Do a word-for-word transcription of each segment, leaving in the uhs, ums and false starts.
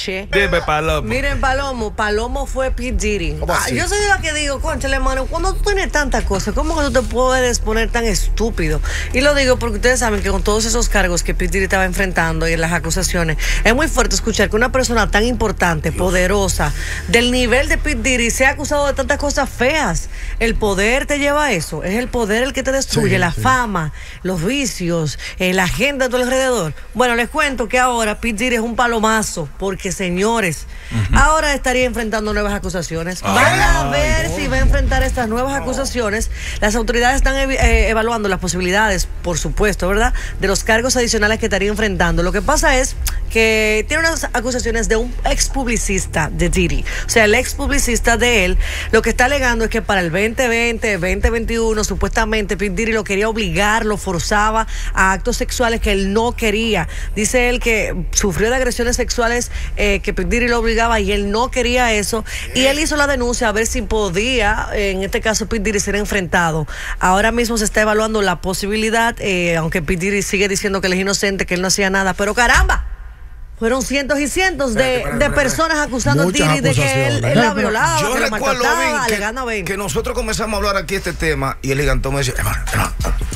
anoche. Dime, Palomo. Miren, Palomo, Palomo fue P. Diddy. Ah, yo soy la que digo, conchale, hermano, cuando tú tienes tantas cosas, ¿cómo que tú te puedes poner tan estúpido? Y lo digo porque ustedes saben que con todos esos cargos que P. Diddy estaba enfrentando y en las acusaciones, es muy fuerte escuchar que una persona tan importante, Dios. poderosa, del nivel de P. Diddy, sea acusado de tantas cosas feas. El poder te lleva a eso. Es el poder el que te destruye, sí, la sí. fama, los vicios, eh, la agenda a tu alrededor. Bueno, les cuento que ahora P. Diddy es un palomazo, porque señores, uh-huh. ahora estaría enfrentando nuevas acusaciones. Ah, Van a ver no. si va a enfrentar estas nuevas no. acusaciones. Las autoridades están eh, evaluando las posibilidades, por supuesto, ¿verdad?, de los cargos adicionales que estaría enfrentando. Lo que pasa es que tiene unas acusaciones de un ex publicista de Diddy. O sea, el ex publicista de él, lo que está alegando es que para el veinte veinte, veinte veintiuno, supuestamente P. Diddy lo quería obligar, lo forzaba a actos sexuales que él no quería. Dice él que sufrió de agresiones sexuales eh, que P. Diddy lo obligaba y él no quería eso. Y él hizo la denuncia a ver si podía, en este caso P. Diddy, ser enfrentado. Ahora mismo se está evaluando la posibilidad, eh, aunque P. Diddy sigue diciendo que él es inocente, que él no hacía nada. Pero caramba, fueron cientos y cientos de, espérate, espérate, de personas acusando Muchas a Diddy de que él, él la violaba, yo que la recuerdo maltrataba, bien alegando que, bien. que nosotros comenzamos a hablar aquí este tema y el gigantón me decía, hermano, hermano,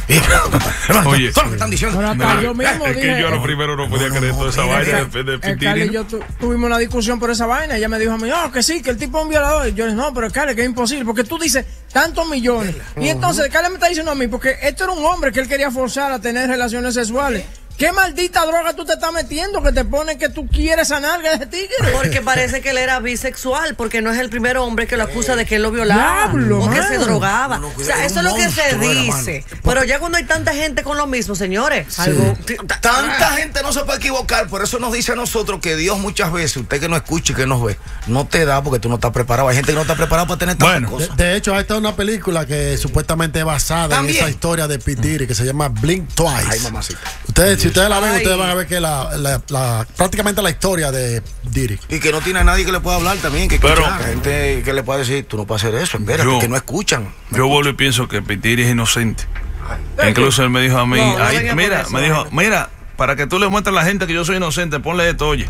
hermano, oye, todo lo que están diciendo. Bueno, hasta yo mismo es dije, que yo lo primero no podía creer toda esa vaina de, de P. Diddy. y yo tu, tuvimos una discusión por esa vaina. Ella me dijo a mí, oh, que sí, que el tipo es un violador. Y yo le dije, no, pero Carly, que es imposible, porque tú dices tantos millones. Y entonces Carly me está diciendo a mí, porque esto era un hombre que él quería forzar a tener relaciones sexuales. ¿Qué maldita droga tú te estás metiendo que te pone que tú quieres sanar de ese tigre? Porque parece que él era bisexual, porque no es el primer hombre que lo acusa de que él lo violaba Diablo, o que man. se drogaba. No, no, o sea, eso es lo que se dice. Pero ya cuando hay tanta gente con lo mismo, señores, sí. algo... Tanta gente no se puede equivocar, por eso nos dice a nosotros que Dios muchas veces, usted que no escucha y que nos ve, no te da porque tú no estás preparado. Hay gente que no está preparada para tener tantas bueno, cosas. De, de hecho, hay esta una película que supuestamente es basada ¿También? en esa historia de P. Diddy que se llama Blink Twice. Ay, mamacita. Ustedes, si ustedes la ven, Ay. ustedes van a ver que la, la, la prácticamente la historia de Diddy. Y que no tiene a nadie que le pueda hablar también, que Pero, escuchar. gente que le pueda decir, tú no puedes hacer eso, espérate, yo, que no escuchan. No yo escuchan. vuelvo y pienso que P. Diddy es inocente. Ay. Incluso él me dijo a mí, no, no ay, mira, eso, me dijo, mira, para que tú le muestres a la gente que yo soy inocente, ponle esto, oye.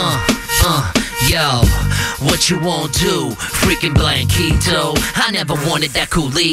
Uh, uh, yo, what you won't do? Freaking Blanquito. I never wanted that Kool-Aid.